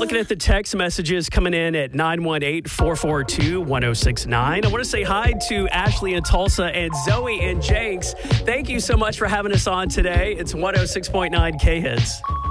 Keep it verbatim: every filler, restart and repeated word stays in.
Looking at the text messages coming in at nine one eight, four four two, one oh six nine. I want to say hi to Ashley in Tulsa and Zoe in Jenks. Thank you so much for having us on today. It's one oh six point nine K-Hits.